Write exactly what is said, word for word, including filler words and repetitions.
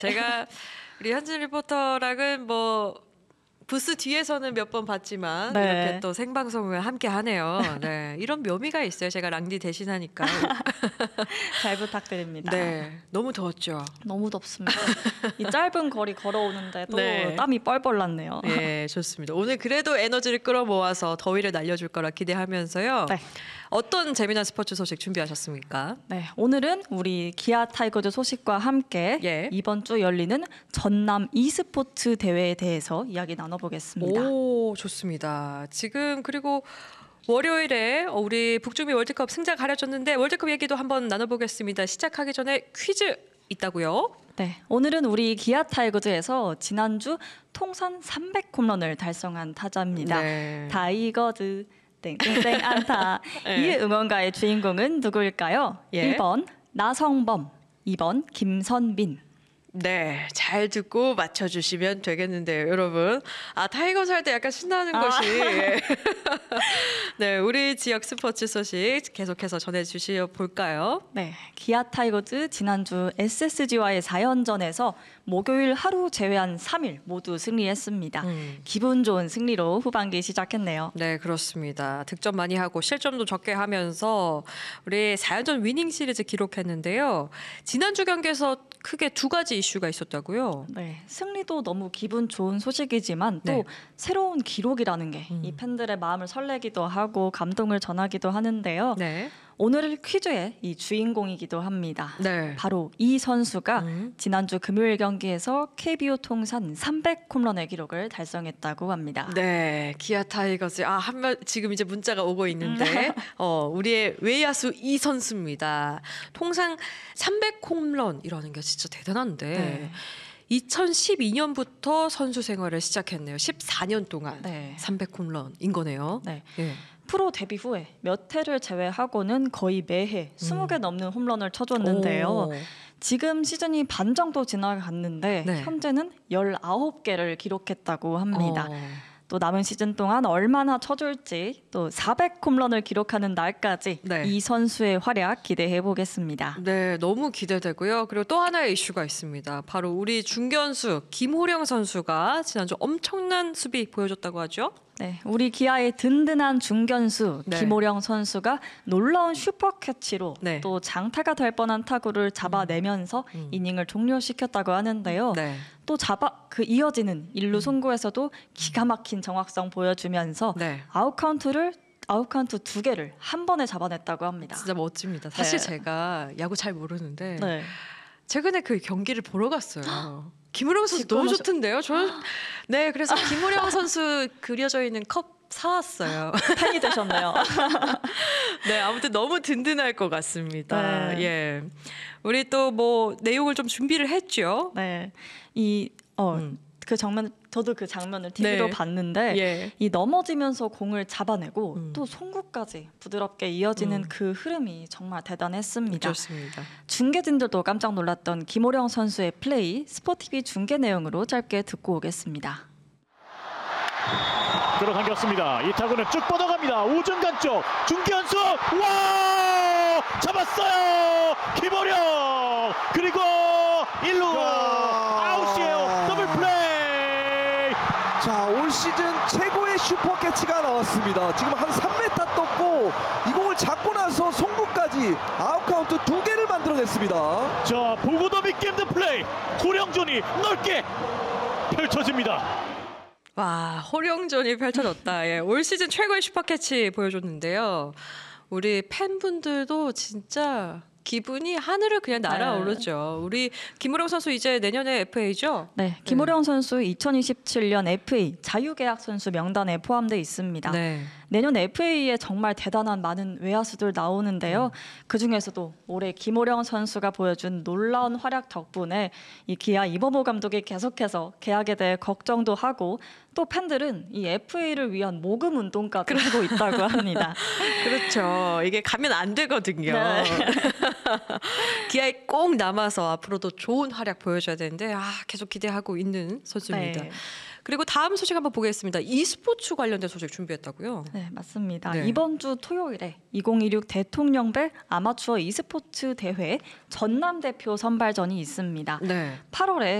제가 우리 현진 리포터랑은 뭐 부스 뒤에서는 몇 번 봤지만 네. 이렇게 또 생방송을 함께 하네요. 네, 이런 묘미가 있어요. 제가 랑디 대신하니까. 잘 부탁드립니다. 네, 너무 더웠죠. 너무 덥습니다. 이 짧은 거리 걸어오는데도 네. 땀이 뻘뻘 났네요. 네, 좋습니다. 오늘 그래도 에너지를 끌어모아서 더위를 날려줄 거라 기대하면서요. 네. 어떤 재미난 스포츠 소식 준비하셨습니까? 네, 오늘은 우리 기아 타이거즈 소식과 함께 예. 이번 주 열리는 전남 e스포츠 대회에 대해서 이야기 나눠보겠습니다. 오, 좋습니다. 지금 그리고 월요일에 우리 북중미 월드컵 승자 가려졌는데 월드컵 얘기도 한번 나눠보겠습니다. 시작하기 전에 퀴즈 있다고요? 네, 오늘은 우리 기아 타이거즈에서 지난주 통산 삼백 홈런을 달성한 타자입니다. 네. 타이거즈 땡땡땡 안타. 네. 이 응원가의 주인공은 누구일까요? 예. 일 번 나성범, 이 번 김선빈. 네, 잘 듣고 맞춰주시면 되겠는데요, 여러분. 아, 타이거즈 할 때 약간 신나는 아. 것이. 네, 우리 지역 스포츠 소식 계속해서 전해주시어 볼까요? 네, 기아 타이거즈 지난주 에스에스지와의 사 연전에서 목요일 하루 제외한 삼 일 모두 승리했습니다. 음. 기분 좋은 승리로 후반기 시작했네요. 네, 그렇습니다. 득점 많이 하고 실점도 적게 하면서 우리 사 연전 위닝 시리즈 기록했는데요. 지난주 경기에서 크게 두 가지 이슈가 있었다고요? 네, 승리도 너무 기분 좋은 소식이지만 또 네. 새로운 기록이라는 게 이 음. 팬들의 마음을 설레기도 하고 감동을 전하기도 하는데요. 네. 오늘 퀴즈의 이 주인공이기도 합니다. 네. 바로 이 선수가 음. 지난주 금요일 경기에서 케이비오 통산 삼백 홈런의 기록을 달성했다고 합니다. 네, 기아 타이거즈. 아, 한 명 지금 이제 문자가 오고 있는데, 어, 우리의 외야수 이 선수입니다. 통상 삼백 홈런이라는 게 진짜 대단한데. 네. 이천십이 년부터 선수 생활을 시작했네요. 십사 년 동안 네. 삼백 홈런인 거네요. 네. 예. 프로 데뷔 후에 몇 해를 제외하고는 거의 매해 스무 개 넘는 홈런을 쳐줬는데요. 오. 지금 시즌이 반 정도 지나갔는데 네. 현재는 열아홉 개를 기록했다고 합니다. 어. 또 남은 시즌 동안 얼마나 쳐줄지 또 사백 홈런을 기록하는 날까지 네. 이 선수의 활약 기대해 보겠습니다. 네, 너무 기대되고요. 그리고 또 하나의 이슈가 있습니다. 바로 우리 중견수 김호령 선수가 지난주 엄청난 수비 보여줬다고 하죠. 네, 우리 기아의 든든한 중견수 네. 김호령 선수가 놀라운 슈퍼캐치로 네. 또 장타가 될 뻔한 타구를 잡아내면서 음. 이닝을 종료시켰다고 하는데요. 네. 또 잡아 그 이어지는 일루 송구에서도 기가 막힌 정확성 보여주면서 네. 아웃 카운트를 아웃 카운트 두 개를 한 번에 잡아냈다고 합니다. 진짜 멋집니다. 사실 네. 제가 야구 잘 모르는데 네. 최근에 그 경기를 보러 갔어요. 김우령 선수 너무 직관하셔- 좋던데요. 저 네, 그래서 김우령 선수 그려져 있는 컵 사왔어요. 팬이 되셨네요. 네, 아무튼 너무 든든할 것 같습니다. 네. 예, 우리 또 뭐 내용을 좀 준비를 했죠. 네, 이 어. 음. 그 장면 저도 그 장면을 티비로 네. 봤는데 예. 이 넘어지면서 공을 잡아내고 음. 또 송구까지 부드럽게 이어지는 음. 그 흐름이 정말 대단했습니다. 좋습니다. 중계진들도 깜짝 놀랐던 김호령 선수의 플레이 스포티비 중계 내용으로 짧게 듣고 오겠습니다. 들어당겼습니다. 이 타구는 쭉 뻗어갑니다. 우중간 쪽 중견수 와 잡았어요. 김호령 그리고 일루가 아웃이에요. 더블 플레이. 자, 올 시즌 최고의 슈퍼 캐치가 나왔습니다. 지금 한 삼 미터 떴고 이 공을 잡고 나서 송구까지 아웃 카운트 두 개를 만들어냈습니다. 자 보고도 믿기 힘든 플레이. 호령존이 넓게 펼쳐집니다. 와, 호령전이 펼쳐졌다. 예, 올 시즌 최고의 슈퍼캐치 보여줬는데요. 우리 팬분들도 진짜 기분이 하늘을 그냥 날아오르죠. 우리 김우령 선수 이제 내년에 에프에이죠? 네, 김호령 선수 이천이십칠 년 에프에이 자유계약 선수 명단에 포함돼 있습니다. 네. 내년 에프에이에 정말 대단한 많은 외야수들 나오는데요. 그 중에서도 올해 김호령 선수가 보여준 놀라운 활약 덕분에 이 기아 이범호 감독이 계속해서 계약에 대해 걱정도 하고 또 팬들은 이 에프에이를 위한 모금 운동까지 하고 있다고 합니다. 그렇죠. 이게 가면 안 되거든요. 네. 기아에 꼭 남아서 앞으로도 좋은 활약 보여줘야 되는데 아, 계속 기대하고 있는 선수입니다. 네. 그리고 다음 소식 한번 보겠습니다. e스포츠 관련된 소식 준비했다고요? 네, 네, 맞습니다. 네. 이번 주 토요일에 이천이십육 대통령배 아마추어 e스포츠 대회 전남 대표 선발전이 있습니다. 네. 팔월에